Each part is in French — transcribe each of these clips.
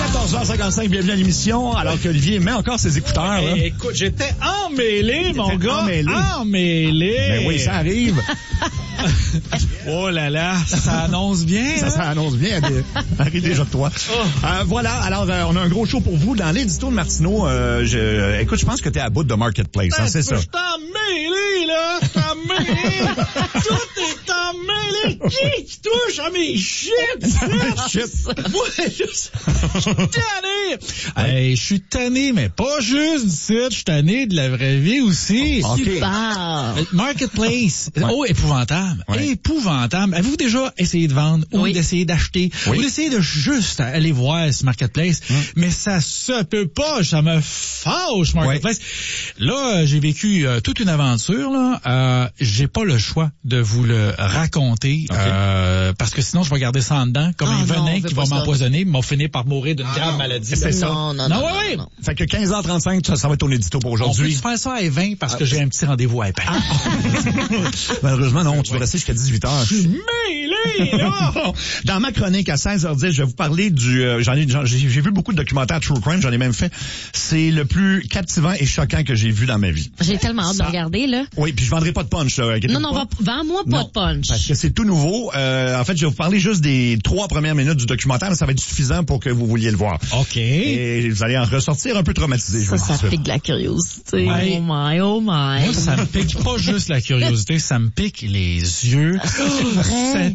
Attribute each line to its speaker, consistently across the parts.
Speaker 1: 14h55, bienvenue à l'émission, alors qu'Olivier met encore ses écouteurs. Là.
Speaker 2: Écoute, j'étais emmêlé, mon gars. Emmêlé.
Speaker 1: Ben oui, ça arrive.
Speaker 2: Oh là là, ça annonce bien.
Speaker 1: Ça annonce bien. Arrive déjà de toi. Voilà, alors on a un gros show pour vous. Dans l'édito de Martineau, écoute, je pense que t'es à bout de Marketplace, hein, c'est ça.
Speaker 2: Je t'en mêlé, là. Je t'en mêlé. Tout est emmêlé. Qui touche à mes shit? Moi, je suis tanné. Hey, je suis tanné, mais pas juste d'ici. Je suis tanné de la vraie vie aussi.
Speaker 3: Super.
Speaker 2: Marketplace. Ouais. Oh, épouvantable. Ouais. Épouvantable. Avez-vous déjà essayé de vendre ou d'essayer d'acheter ou d'essayer de juste aller voir ce Marketplace? Mais ça se peut pas. Ça me fâche, Marketplace. Là, j'ai vécu toute une aventure, là. J'ai pas le choix de vous le raconter, parce que sinon, je vais garder ça en dedans, comme un venin qui va m'empoisonner, m'ont fini par mourir d'une grave maladie.
Speaker 1: C'est ça.
Speaker 3: Non.
Speaker 1: Fait que 15h35, ça va être ton édito pour aujourd'hui.
Speaker 2: On peut faire ça à 20 parce que j'ai un petit rendez-vous à épais.
Speaker 1: Malheureusement, non, tu vas rester jusqu'à 18h.
Speaker 2: Je suis mêlé, là!
Speaker 1: Dans ma chronique à 16h10, je vais vous parler du... j'ai vu beaucoup de documentaires True Crime, j'en ai même fait. C'est le plus captivant et choquant que j'ai vu dans ma vie.
Speaker 3: J'ai tellement hâte de regarder, là.
Speaker 1: Oui, puis je vendrai pas de punch, là.
Speaker 3: Non, vends-moi pas de punch.
Speaker 1: Parce que c'est tout nouveau. En fait, je vais vous parler juste des 3 premières minutes du documentaire, mais ça va être suffisant pour que vous vouliez le voir.
Speaker 2: OK.
Speaker 1: Et vous allez en ressortir un peu traumatisé.
Speaker 3: Ça pique la curiosité.
Speaker 2: Ouais.
Speaker 3: Oh my.
Speaker 2: Moi, ça me pique pas juste la curiosité, ça me pique les yeux.
Speaker 3: Vrai.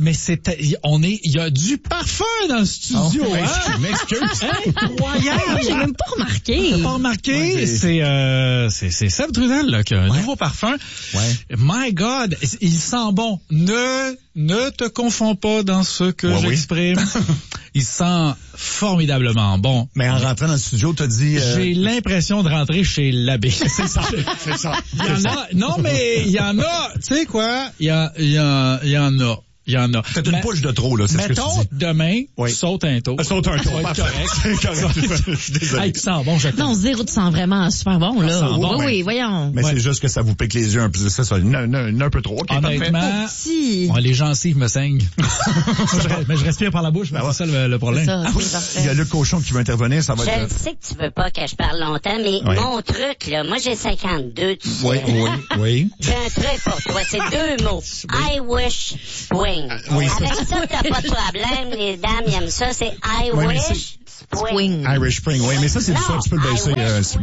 Speaker 2: Il y a du parfum dans le studio,
Speaker 1: hein? M'excuse.
Speaker 3: Incroyable. J'ai même pas remarqué.
Speaker 2: T'as pas remarqué? C'est Seb Trudel, là, qui a un nouveau parfum.
Speaker 1: Ouais.
Speaker 2: My God, il sent bon. Ne te confonds pas dans ce que j'exprime. Il sent formidablement bon.
Speaker 1: Mais en rentrant dans le studio, t'as dit...
Speaker 2: J'ai l'impression de rentrer chez l'abbé.
Speaker 1: C'est ça. C'est ça.
Speaker 2: Il y en a. Non, mais il y en a. Tu sais quoi? Il y en a. Il y en a.
Speaker 1: T'as une push de trop, là, c'est ce que tu dis.
Speaker 2: Mettons, demain, saute un tour.
Speaker 1: Saute un tour,
Speaker 2: correct.
Speaker 1: C'est correct. Je suis désolé.
Speaker 2: Hey, tu sens bon,
Speaker 3: Non, zéro, tu sens vraiment super bon, là.
Speaker 2: Sent bon,
Speaker 3: oui, voyons.
Speaker 1: Mais c'est juste que ça vous pique les yeux un peu. C'est ça, un peu trop. Okay,
Speaker 2: honnêtement,
Speaker 3: si.
Speaker 2: Les gencives me saignent. Mais je respire par la bouche, mais c'est ça le problème.
Speaker 1: Il y a le cochon qui veut intervenir, ça va
Speaker 4: être... Je sais que tu veux pas que je parle longtemps, mais mon truc, là, moi j'ai 52, tu sais.
Speaker 1: Oui.
Speaker 4: J'ai un truc pour toi, c'est 2 mots. I wish swing.
Speaker 1: Oui,
Speaker 4: avec ça, t'as pas de problème, les dames aiment ça, c'est I wish swing.
Speaker 1: Irish Spring, oui, mais ça, c'est du ça, tu peux le baisser.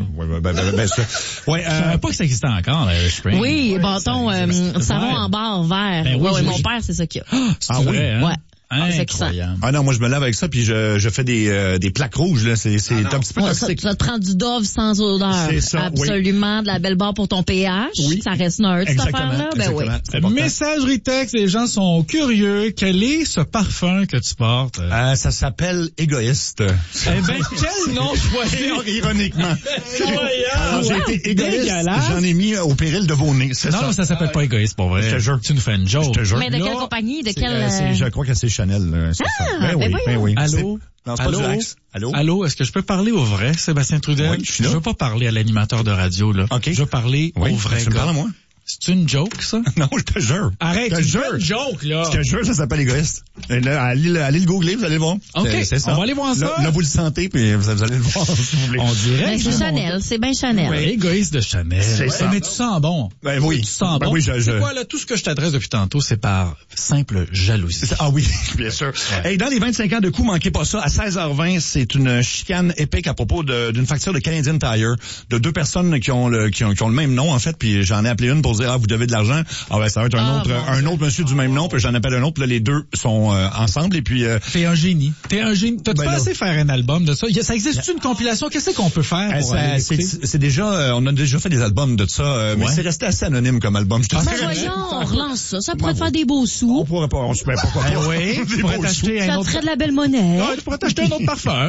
Speaker 2: Je savais pas que ça existait encore, l'Irish Spring.
Speaker 3: Oui, bâton, savon en barre vert.
Speaker 2: Ben oui,
Speaker 3: mon père, c'est ça qu'il y a.
Speaker 2: C'est vrai, hein?
Speaker 3: Ouais.
Speaker 2: Incroyable.
Speaker 1: Ah non, moi je me lave avec ça puis je fais des plaques rouges là, c'est un petit peu toxique.
Speaker 3: Ça te prend du Dove sans odeur.
Speaker 1: C'est ça.
Speaker 3: Absolument, de la belle barre pour ton pH.
Speaker 1: Oui.
Speaker 3: Ça reste neutre, cette affaire-là. Ben oui.
Speaker 2: Messagerie texte, les gens sont curieux. Quel est ce parfum que tu portes?
Speaker 1: Ça s'appelle Égoïste.
Speaker 2: Eh ben, quel nom choisi?
Speaker 1: Ironiquement. Alors, j'ai été égoïste. J'en ai mis au péril de vos nez, c'est ça.
Speaker 2: Non, ça s'appelle pas Égoïste, pour vrai.
Speaker 1: Je te jure.
Speaker 2: Tu nous fais une joke.
Speaker 1: Je te jure.
Speaker 3: Mais de quelle compagnie? De quelle...
Speaker 1: Je crois que c'est Chanel. Ben oui.
Speaker 2: Allô?
Speaker 1: Non, c'est pas du Axe.
Speaker 2: Allô, est-ce que je peux parler au vrai, Sébastien Trudel?
Speaker 1: Oui, je suis là.
Speaker 2: Je veux pas parler à l'animateur de radio, là.
Speaker 1: OK.
Speaker 2: Je veux parler au vrai gars.
Speaker 1: Tu me parles à moi?
Speaker 2: C'est une joke, ça?
Speaker 1: Non, je te jure.
Speaker 2: Arrête,
Speaker 1: c'est
Speaker 2: une joke, là.
Speaker 1: Je te jure, ça s'appelle Égoïste. Allez le googler, vous allez le voir.
Speaker 2: OK,
Speaker 1: c'est ça.
Speaker 2: on va aller voir ça.
Speaker 1: Là, vous le sentez, puis vous allez le voir, si vous voulez.
Speaker 2: On dirait.
Speaker 3: Ben, c'est Chanel, c'est bien Chanel.
Speaker 2: Oui, Égoïste de Chanel.
Speaker 1: C'est ça.
Speaker 2: Mais tu sens bon.
Speaker 1: Ben oui.
Speaker 2: Tu sens bon.
Speaker 1: Oui,
Speaker 2: c'est quoi, là, tout ce que je t'adresse depuis tantôt, c'est par simple jalousie.
Speaker 1: Ah oui, bien sûr. Ouais. Hey, dans les 25 ans de coups, manquez pas ça. À 16h20, c'est une chicane épique à propos d'une facture de Canadian Tire, de 2 personnes qui ont le même nom, en fait, puis j'en ai appelé une pour dire, vous devez de l'argent. Ah ben, ça va être un autre monsieur du même nom, puis j'en appelle un autre, puis là, les deux sont ensemble, et puis...
Speaker 2: T'es un génie. T'as-tu pensé faire un album de ça? Ça existe-tu une compilation? Qu'est-ce qu'on peut faire pour
Speaker 1: c'est déjà, on a déjà fait des albums de ça, mais c'est resté assez anonyme comme album.
Speaker 3: Ben voyons, on relance ça. Ça pourrait te faire des beaux sous.
Speaker 1: On pourrait pas, pourquoi pas.
Speaker 2: Oui, tu pourrais t'acheter un autre...
Speaker 3: Ça te ferait de la belle monnaie.
Speaker 2: Ah, tu pourrais t'acheter un autre parfum.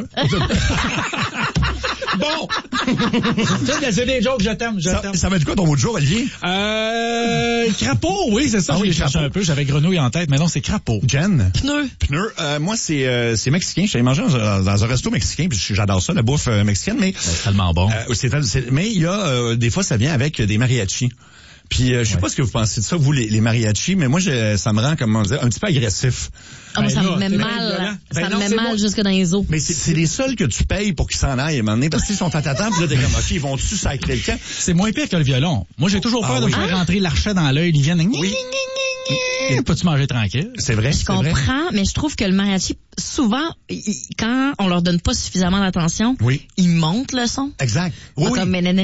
Speaker 2: Bon. C'est des jokes, je t'aime.
Speaker 1: Ça va être quoi ton mot de jour, Olivier?
Speaker 2: Crapaud, oui, c'est ça. Je l'ai cherché un peu. J'avais grenouille en tête, mais non, c'est crapaud.
Speaker 1: Jen?
Speaker 3: Pneu.
Speaker 1: Moi, c'est mexicain. J'allais manger dans un resto mexicain, puis j'adore ça, la bouffe mexicaine, mais...
Speaker 2: C'est tellement bon.
Speaker 1: Mais il y a, des fois, ça vient avec des mariachis. Puis je sais pas ce que vous pensez de ça, vous, les mariachis, mais moi, ça me rend, comment dire, un petit peu agressif.
Speaker 3: Ah, moi, ça me met mal. Ça me met mal jusque dans les os.
Speaker 1: Mais c'est les seuls que tu payes pour qu'ils s'en aillent à un moment donné, parce qu'ils sont à t'attendre, puis là, t'es comme, OK, ils vont-tu sacrer le camp?
Speaker 2: C'est moins pire que le violon. Moi, j'ai toujours peur de me faire rentrer l'archet dans l'œil. Ils viennent, peux-tu manger tranquille?
Speaker 1: C'est vrai,
Speaker 3: je comprends, mais je trouve que le mariachi, souvent, quand on leur donne pas suffisamment d'attention, ils montent le son.
Speaker 1: Exact. Oui.
Speaker 3: Comme, là,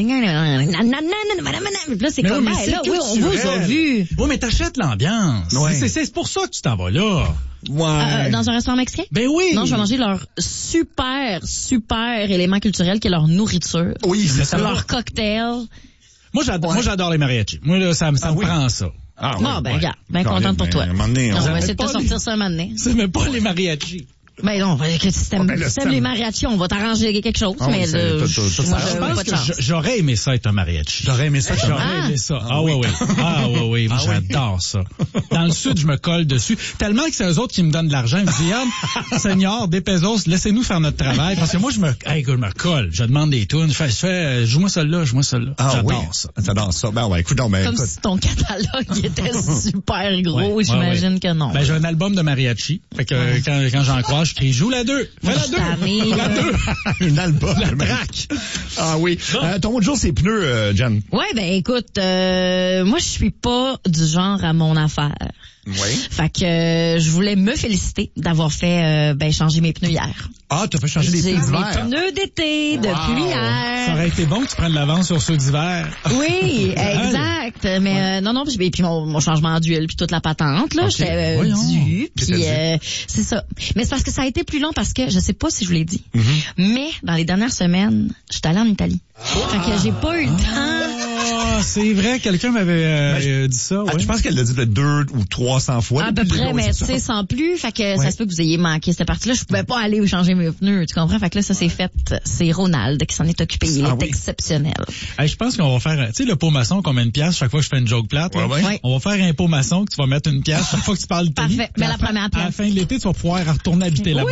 Speaker 3: c'est comme, là, oui, on vous a vu.
Speaker 2: Oui, mais t'achètes l'ambiance.
Speaker 1: Ouais.
Speaker 2: C'est pour ça que tu t'en vas là.
Speaker 1: Ouais.
Speaker 3: Dans un restaurant mexicain?
Speaker 2: Ben oui.
Speaker 3: Non, je vais manger leur super élément culturel qui est leur nourriture.
Speaker 1: Oui, c'est ça.
Speaker 3: Leur cocktail.
Speaker 2: Moi, j'adore les mariachis. Moi, là, ça me prend ça.
Speaker 1: Ah,
Speaker 3: bon, ben, regarde, ben contente pour toi.
Speaker 1: On
Speaker 3: va essayer de te sortir ça un moment donné.
Speaker 2: C'est même pas les mariachis.
Speaker 3: Ben non, si t'aimes les mariachis, on va t'arranger quelque chose, mais
Speaker 2: je pense que j'aurais aimé ça être un mariachi.
Speaker 1: J'aurais aimé ça.
Speaker 2: Ah oui, moi j'adore ça. Dans le sud, je me colle dessus. Tellement que c'est eux autres qui me donnent de l'argent. Ils me disent, Seigneur, des pesos, laissez-nous faire notre travail. Parce que moi, je me colle. Je demande des tunes. Je fais, joue-moi celle-là. J'adore ça.
Speaker 1: J'adore ça. Ben ouais, écoute,
Speaker 3: comme si ton catalogue était super gros, j'imagine que non.
Speaker 2: Ben, j'ai un album de mariachi. Fait que quand j'en croise, je crie, joue la 2. Fais la 2.
Speaker 1: Une album.
Speaker 2: La traque.
Speaker 1: Ah oui. Ton mot de jour, c'est pneus, Jen.
Speaker 3: Ouais, ben écoute, moi je suis pas du genre à mon affaire.
Speaker 1: Oui.
Speaker 3: Fait que je voulais me féliciter d'avoir fait changer mes pneus hier.
Speaker 1: Ah, t'as fait changer les pneus d'hiver.
Speaker 3: Mes pneus d'été depuis hier.
Speaker 2: Ça aurait été bon que tu prennes l'avance sur ceux d'hiver.
Speaker 3: Oui, exact. Mais non, puis mon changement d'huile puis toute la patente là, j'étais dû. Puis c'est ça. Mais c'est parce que ça a été plus long parce que je sais pas si je vous l'ai dit. Mais dans les dernières semaines, j'étais allée en Italie. Fait que j'ai pas eu le temps.
Speaker 2: Ah, c'est vrai, quelqu'un m'avait dit ça. Ouais.
Speaker 1: Je pense qu'elle l'a dit peut-être 200 ou 300 fois.
Speaker 3: À peu près, mais tu sais, sans plus. Fait que ça se peut que vous ayez manqué cette partie-là. Je pouvais pas aller changer mes pneus, tu comprends? Fait que là, ça s'est fait. C'est Ronald qui s'en est occupé. Il est exceptionnel.
Speaker 2: Je pense qu'on va faire, tu sais, le pot maçon qu'on met une pièce chaque fois que je fais une joke plate.
Speaker 1: Ouais.
Speaker 2: On va faire un pot maçon que tu vas mettre une pièce chaque fois que tu parles d'Italie.
Speaker 3: Parfait. Mais la première pièce.
Speaker 2: À la fin de l'été, tu vas pouvoir retourner habiter là-bas.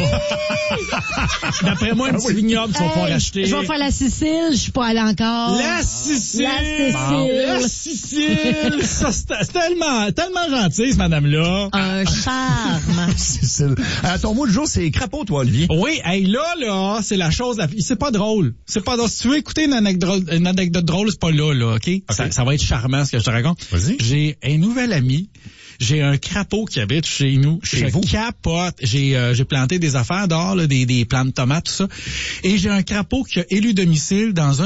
Speaker 2: D'après moi, un petit vignoble, tu vas pouvoir acheter.
Speaker 3: Je vais faire la Sicile. Je suis pas allée encore.
Speaker 2: La Sicile.
Speaker 3: La
Speaker 2: Sicile. Ça, c'est tellement gentil, cette madame-là.
Speaker 3: Un charme.
Speaker 1: Sicile. Ton mot du jour, c'est crapaud, toi, Olivier.
Speaker 2: Oui, là, c'est la chose c'est pas drôle. C'est pas drôle. Si tu veux écouter une anecdote drôle, c'est pas là, OK? Ça va être charmant, ce que je te raconte.
Speaker 1: Vas-y.
Speaker 2: J'ai un nouvel ami. J'ai un crapaud qui habite chez nous. Je capote. J'ai planté des affaires dehors, là, des plants de tomates, tout ça. Et j'ai un crapaud qui a élu domicile dans un